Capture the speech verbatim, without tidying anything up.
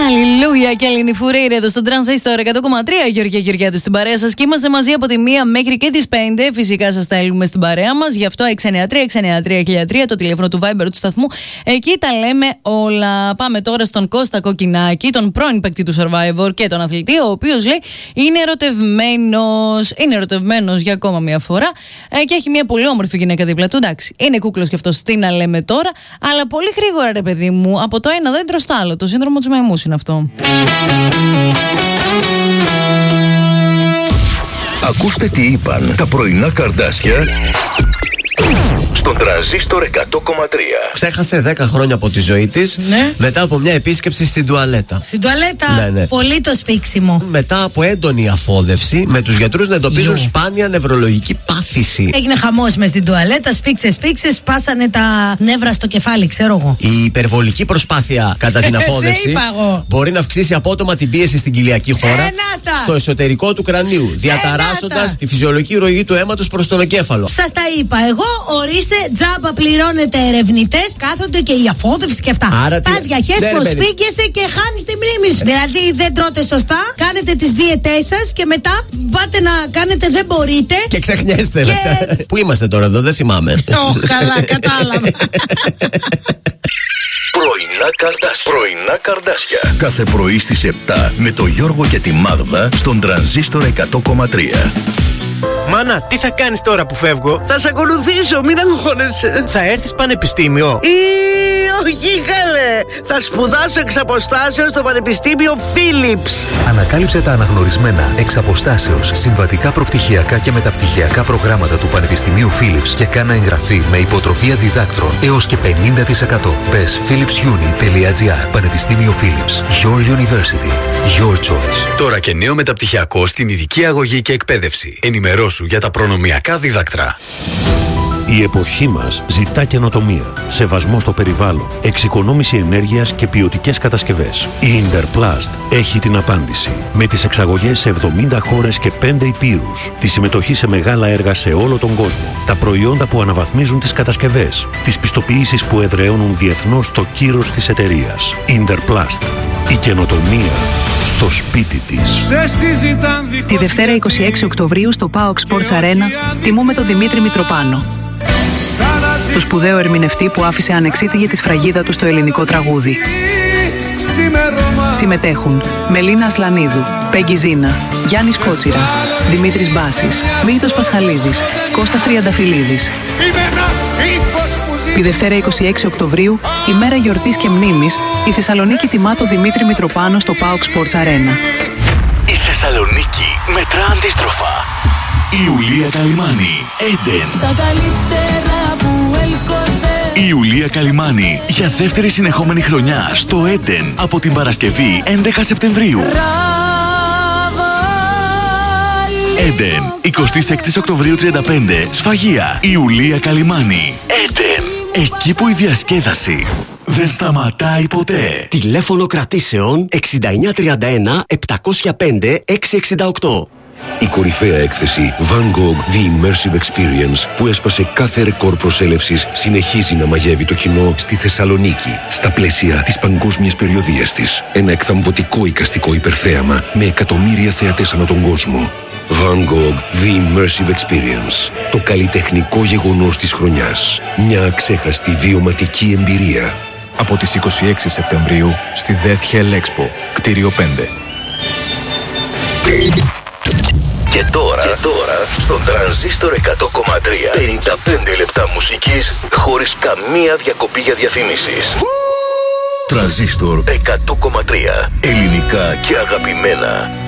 Αλληλούια και Ελληνική Φουρέιρ εδώ στον Τρανζίστορ εκατό κόμμα τρία. Γεωργία Γεωργιάδου στην παρέα σας και είμαστε μαζί από τη μία μέχρι και τις πέντε. Φυσικά σας στέλνουμε στην παρέα μας. Γι' αυτό έξι εννιά τρία έξι εννιά τρία χίλια τρία το τηλέφωνο του Viber του σταθμού. Εκεί τα λέμε όλα. Πάμε τώρα στον Κώστα Κοκκινάκη, τον πρώην παίκτη του Survivor και τον αθλητή, ο οποίος λέει είναι ερωτευμένος. Είναι ερωτευμένος για ακόμα μια φορά ε, και έχει μια πολύ όμορφη γυναίκα δίπλα του. Εντάξει, είναι κούκλος κι αυτός, τι να λέμε τώρα. Αλλά πολύ γρήγορα, ρε παιδί μου, από το ένα δέντρο στο άλλο. Το σύνδρομο του μαϊμούς είναι αυτό. Ακούστε τι είπαν τα πρωινά καρδάσια στον Τρανζίστορ εκατό κόμμα τρία. Ξέχασε δέκα χρόνια από τη ζωή της, ναι. μετά από μια επίσκεψη στην τουαλέτα. Στην τουαλέτα, ναι, ναι. πολύ το σφίξιμο. Μετά από έντονη αφόδευση, με τους γιατρούς να εντοπίζουν σπάνια νευρολογική πάθηση. Έγινε χαμός μες στην τουαλέτα, σφίξε, σφίξε, σπάσανε τα νεύρα στο κεφάλι, ξέρω εγώ. Η υπερβολική προσπάθεια κατά την αφόδευση μπορεί να αυξήσει απότομα την πίεση στην κοιλιακή χώρα, Ενάτα. στο εσωτερικό του κρανίου, διαταράσσοντας τη φυσιολογική ροή του αίματος προς τον εγκέφαλο. Σας τα είπα εγώ, ορίστε, τζάμπα πληρώνετε ερευνητές, κάθονται και η αφόδευση και αυτά. Πας για χέσιμο, σφίγγεσαι και χάνεις τη μνήμη σου. Δηλαδή δεν τρώτε σωστά, κάνετε τις δίαιτές σας και μετά πάτε να κάνετε δεν μπορείτε. Και ξεχνιέστε. Και... Πού είμαστε τώρα εδώ, δεν θυμάμαι. Ω, καλά, κατάλαβα. Πρωινά Καρδάσια. Πρωινά Καρδάσια. Κάθε πρωί στις επτά με το Γιώργο και τη Μάγδα στον Τρανζίστορ εκατό κόμμα τρία. Μάνα, τι θα κάνεις τώρα που φεύγω? Θα σε ακολουθήσω, μην αγχώνεσαι. Θα έρθεις πανεπιστήμιο? Ή, όχι καλέ. Θα σπουδάσω εξ αποστάσεως στο Πανεπιστήμιο Φίλιπς. Ανακάλυψε τα αναγνωρισμένα εξ αποστάσεως συμβατικά προπτυχιακά και μεταπτυχιακά προγράμματα του Πανεπιστημίου Φίλιπς και κάνα εγγραφή με υποτροφία διδάκτρων έως και πενήντα τοις εκατό. Μπες φίλιπς γιούνι τελεία τζι άρ. Πανεπιστήμιο Φίλιπς. Your University. Your choice. Τώρα και νέο μεταπτυχιακό στην ειδική αγωγή και εκπαίδευση. Ενημερώσου για τα προνομιακά δίδακτρα. Η εποχή μας ζητά καινοτομία, σεβασμό στο περιβάλλον, εξοικονόμηση ενέργειας και ποιοτικές κατασκευές. Η Interplast έχει την απάντηση. Με τις εξαγωγές σε εβδομήντα χώρες και πέντε υπήρους, τη συμμετοχή σε μεγάλα έργα σε όλο τον κόσμο, τα προϊόντα που αναβαθμίζουν τις κατασκευές, τις πιστοποιήσεις που εδραιώνουν διεθνώς το κύρος της εταιρείας. Interplast. Η καινοτομία στο σπίτι της. Τη Δευτέρα είκοσι έξι Οκτωβρίου στο πάοκ Sports Arena τιμούμε τον Δημήτρη Μητροπάνο, το σπουδαίο ερμηνευτή που άφησε ανεξίτηλη τη σφραγίδα του στο ελληνικό τραγούδι. Συμμετέχουν Μελίνα Ασλανίδου, Πέγγι Ζίνα, Γιάννης Κότσιρας, Δημήτρης Μπάσης, Μύητος Πασχαλίδης, Κώστας Τριανταφυλλίδης. Τη Δευτέρα είκοσι έξι Οκτωβρίου, ημέρα γιορτής και μνήμης, η Θεσσαλονίκη τιμά τον Δημήτρη Μητροπάνο στο πάοκ Sports Arena. Η Θεσσαλονίκη μετρά αντίστροφα. Η Ιουλία Καλυμάνη, Έντεν. Η Ιουλία Καλυμάνη για δεύτερη συνεχόμενη χρονιά στο Έντεν από την Παρασκευή έντεκα Σεπτεμβρίου. Έντεν, εικοστή έκτη Οκτωβρίου τριάντα πέντε, Σφαγεία. Η Ιουλία Καλυμάνη, Έντεν. Εκεί που η διασκέδαση δεν σταματάει ποτέ. Τηλέφωνο κρατήσεων εξήντα εννιά τριάντα ένα επτακόσια πέντε εξακόσια εξήντα οκτώ. Η κορυφαία έκθεση Van Gogh The Immersive Experience που έσπασε κάθε ρεκόρ προσέλευσης συνεχίζει να μαγεύει το κοινό στη Θεσσαλονίκη στα πλαίσια της παγκόσμιας περιοδίας της. Ένα εκθαμβωτικό εικαστικό υπερθέαμα με εκατομμύρια θεατές ανά τον κόσμο. Van Gogh The Immersive Experience. Το καλλιτεχνικό γεγονός της χρονιάς. Μια αξέχαστη βιωματική εμπειρία. Από τις είκοσι έξι Σεπτεμβρίου στη Death Hell Expo, κτίριο πέντε. Και τώρα, και τώρα στον Τρανζίστορ εκατό κόμμα τρία πενήντα πέντε λεπτά μουσικής χωρίς καμία διακοπή για διαφημίσεις. Τρανζίστορ εκατό κόμμα τρία. Ελληνικά και αγαπημένα.